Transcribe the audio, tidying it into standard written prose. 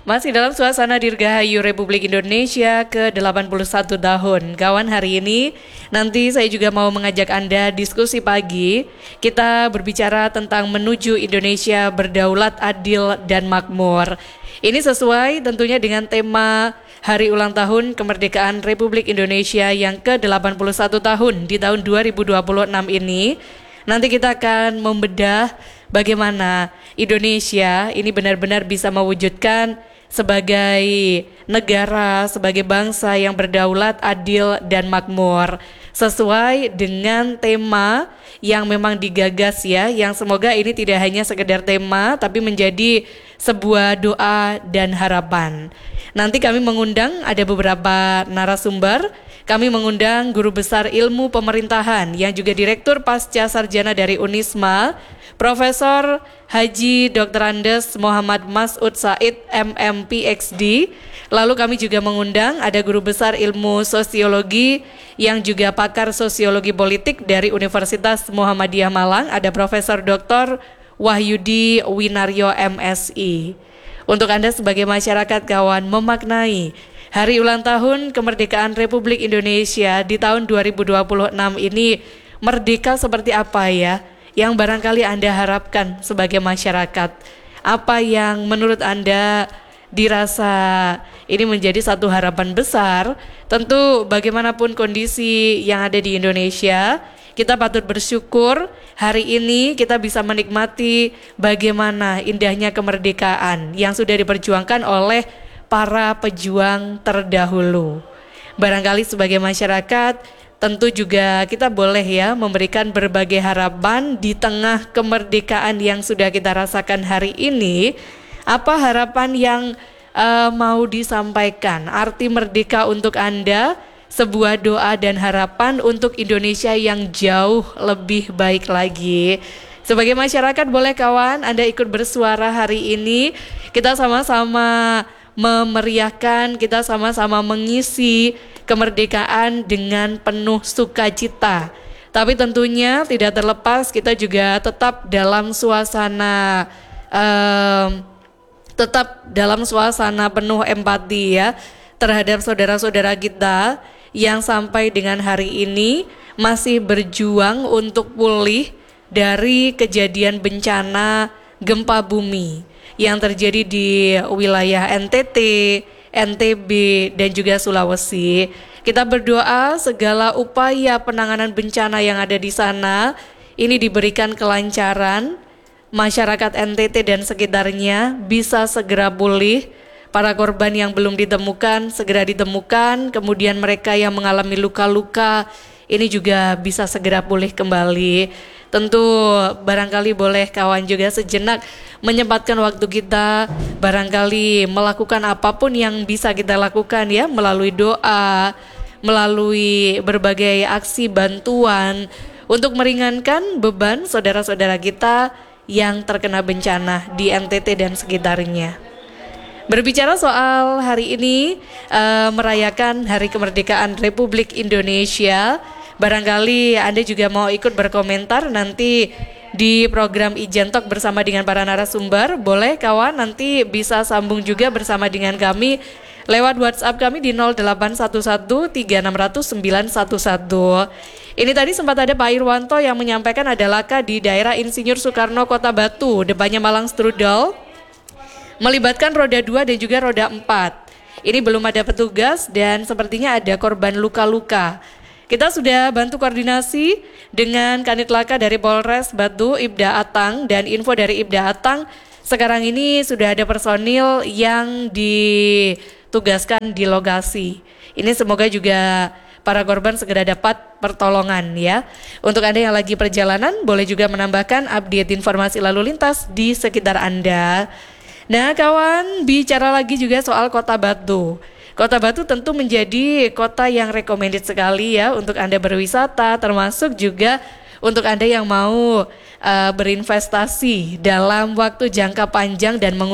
Masih dalam suasana Dirgahayu Republik Indonesia ke-81 tahun. Kawan, hari ini nanti saya juga mau mengajak Anda diskusi pagi. Kita berbicara tentang menuju Indonesia berdaulat, adil, dan makmur. Ini sesuai tentunya dengan tema Hari Ulang Tahun Kemerdekaan Republik Indonesia yang ke-81 tahun di tahun 2026 ini. Nanti kita akan membedah bagaimana Indonesia ini benar-benar bisa mewujudkan sebagai negara, sebagai bangsa yang berdaulat, adil, dan makmur, sesuai dengan tema yang memang digagas ya, yang semoga ini tidak hanya sekedar tema tapi menjadi sebuah doa dan harapan. Nanti kami mengundang ada beberapa narasumber. Kami mengundang Guru Besar Ilmu Pemerintahan yang juga Direktur Pasca Sarjana dari Unisma, Profesor Haji Dr. Andes Muhammad Masud Said MM PhD. Lalu kami juga mengundang ada Guru Besar Ilmu Sosiologi yang juga pakar Sosiologi Politik dari Universitas Muhammadiyah Malang, ada Profesor Dr. Wahyudi Winaryo MSI. Untuk Anda sebagai masyarakat kawan memaknai Hari Ulang Tahun Kemerdekaan Republik Indonesia di tahun 2026 ini merdeka seperti apa ya? Yang barangkali Anda harapkan sebagai masyarakat. Apa yang menurut Anda dirasa ini menjadi satu harapan besar? Tentu bagaimanapun kondisi yang ada di Indonesia, kita patut bersyukur hari ini kita bisa menikmati bagaimana indahnya kemerdekaan yang sudah diperjuangkan oleh para pejuang terdahulu. Barangkali sebagai masyarakat tentu juga kita boleh ya memberikan berbagai harapan di tengah kemerdekaan yang sudah kita rasakan hari ini. Apa harapan yang mau disampaikan? Arti merdeka untuk Anda, sebuah doa dan harapan untuk Indonesia yang jauh lebih baik lagi. Sebagai masyarakat boleh kawan Anda ikut bersuara hari ini. Kita sama-sama memeriahkan, kita sama-sama mengisi kemerdekaan dengan penuh sukacita. Tapi tentunya tidak terlepas kita juga tetap dalam suasana penuh empati ya terhadap saudara-saudara kita yang sampai dengan hari ini masih berjuang untuk pulih dari kejadian bencana gempa bumi yang terjadi di wilayah NTT, NTB, dan juga Sulawesi. Kita berdoa segala upaya penanganan bencana yang ada di sana ini diberikan kelancaran, masyarakat NTT dan sekitarnya bisa segera pulih, para korban yang belum ditemukan segera ditemukan, kemudian mereka yang mengalami luka-luka ini juga bisa segera pulih kembali. Tentu barangkali boleh kawan juga sejenak menyempatkan waktu kita, barangkali melakukan apapun yang bisa kita lakukan ya, melalui doa, melalui berbagai aksi bantuan untuk meringankan beban saudara-saudara kita yang terkena bencana di NTT dan sekitarnya. Berbicara soal hari ini merayakan Hari Kemerdekaan Republik Indonesia, barangkali Anda juga mau ikut berkomentar nanti di program Ijen Talk bersama dengan para narasumber. Boleh kawan nanti bisa sambung juga bersama dengan kami lewat WhatsApp kami di 081136000911. Ini tadi sempat ada Pak Irwanto yang menyampaikan ada laka di daerah Insinyur Soekarno Kota Batu, depannya Malang Strudel, melibatkan roda 2 dan juga roda 4. Ini belum ada petugas dan sepertinya ada korban luka-luka. Kita sudah bantu koordinasi dengan Kanit Laka dari Polres Batu, Ibda Atang, dan info dari Ibda Atang. Sekarang ini sudah ada personil yang ditugaskan di lokasi. Ini semoga juga para korban segera dapat pertolongan ya. Untuk Anda yang lagi perjalanan, boleh juga menambahkan update informasi lalu lintas di sekitar Anda. Nah kawan, bicara lagi juga soal Kota Batu. Kota Batu tentu menjadi kota yang recommended sekali ya untuk Anda berwisata, termasuk juga untuk Anda yang mau berinvestasi dalam waktu jangka panjang dan